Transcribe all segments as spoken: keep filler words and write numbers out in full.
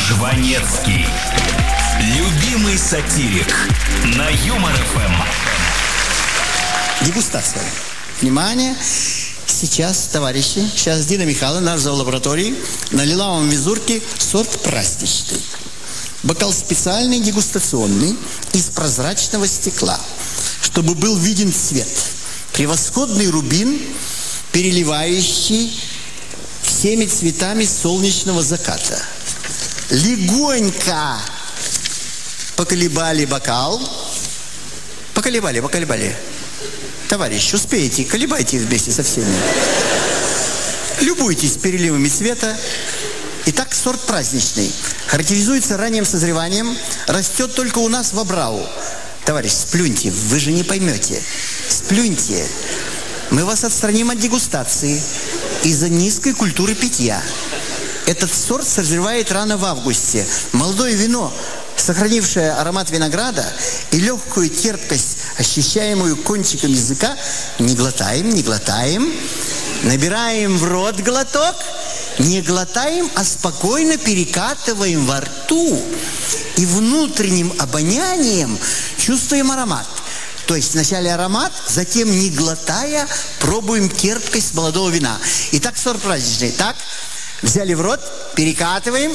Жванецкий. Любимый сатирик на Юмор эф эм. Дегустация. Внимание. Сейчас, товарищи, сейчас Дина Михайловна, наш зоолаборатории, налила вам в визурки сорт праздничный. Бокал специальный, дегустационный, из прозрачного стекла, чтобы был виден цвет. Превосходный рубин, переливающий всеми цветами солнечного заката. Легонько поколебали бокал. Поколебали, поколебали. Товарищ, успеете, колебайте вместе со всеми. Любуйтесь переливами цвета. Итак, сорт праздничный. Характеризуется ранним созреванием. Растет только у нас в Абрау. Товарищ, сплюньте, вы же не поймете. Сплюньте. Мы вас отстраним от дегустации из-за низкой культуры питья. Этот сорт созревает рано в августе. Молодое вино, сохранившее аромат винограда и легкую терпкость, ощущаемую кончиком языка, не глотаем, не глотаем, набираем в рот глоток, не глотаем, а спокойно перекатываем во рту и внутренним обонянием чувствуем аромат. То есть вначале аромат, затем, не глотая, пробуем терпкость молодого вина. Итак, сорт праздничный. Так, взяли в рот, перекатываем.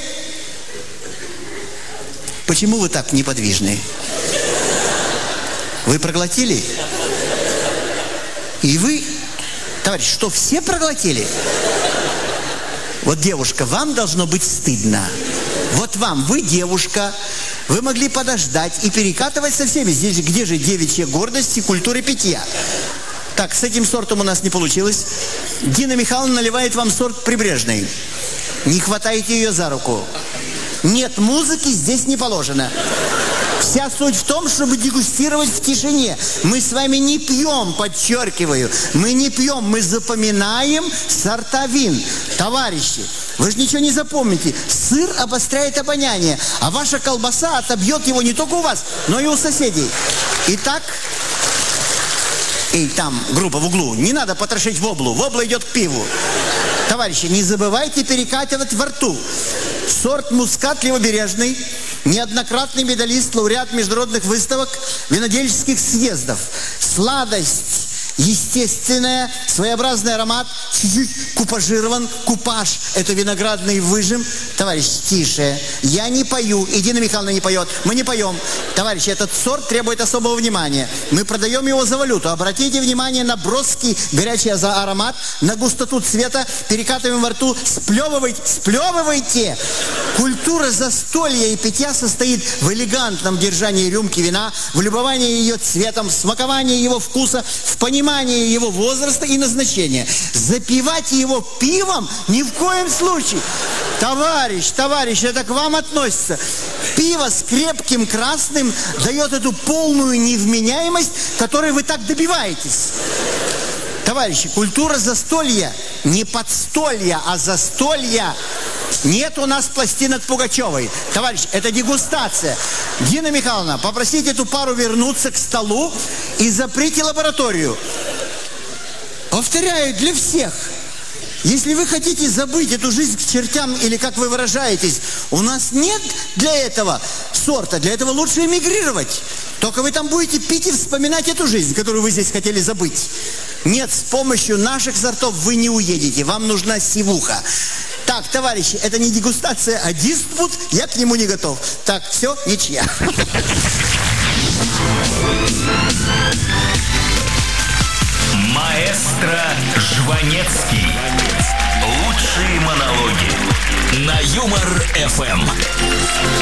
Почему вы так неподвижны? Вы проглотили? И вы, товарищ, что, все проглотили? Вот, девушка, вам должно быть стыдно. Вот вам, вы девушка, вы могли подождать и перекатывать со всеми. Здесь же, где же девичья гордость и культура питья? Так, с этим сортом у нас не получилось. Дина Михайловна наливает вам сорт прибрежный. Не хватайте ее за руку. Нет, музыки здесь не положено. Вся суть в том, чтобы дегустировать в тишине. Мы с вами не пьем, подчеркиваю. Мы не пьем, мы запоминаем сорта вин. Товарищи, вы же ничего не запомните. Сыр обостряет обоняние, а ваша колбаса отобьет его не только у вас, но и у соседей. Итак, эй, там, группа в углу, не надо потрошить воблу. Вобла идет к пиву. Товарищи, не забывайте перекатывать во рту. Сорт мускат левобережный, неоднократный медалист, лауреат международных выставок, винодельческих съездов. Сладость естественная, своеобразный аромат, чуть-чуть купажирован. Купаж – это виноградный выжим. Товарищ, тише. Я не пою, и Дина Михайловна не поет. Мы не поем. Товарищи, этот сорт требует особого внимания. Мы продаем его за валюту. Обратите внимание на броский горячий аромат, на густоту цвета. Перекатываем во рту. Сплевывайте, сплевывайте. Культура застолья и питья состоит в элегантном держании рюмки вина, в любовании ее цветом, в смаковании его вкуса, в понимании его возраста и назначения. Запивать его пивом ни в коем случае. Товарищ, товарищ, это к вам относится. Пиво с крепким красным дает эту полную невменяемость, которой вы так добиваетесь. Товарищи, культура застолья, не подстолья, а застолья. Нет у нас пластинок Пугачевой. Товарищ, это дегустация. Дина Михайловна, попросите эту пару вернуться к столу и заприте лабораторию. Повторяю, для всех. Если вы хотите забыть эту жизнь к чертям, или как вы выражаетесь, у нас нет для этого сорта. Для этого лучше эмигрировать. Только вы там будете пить и вспоминать эту жизнь, которую вы здесь хотели забыть. Нет, с помощью наших сортов вы не уедете. Вам нужна сивуха. Так, товарищи, это не дегустация, а диспут. Я к нему не готов. Так, все, ничья. Маэстро Жванецкий. Лучшие монологи на Юмор эф эм.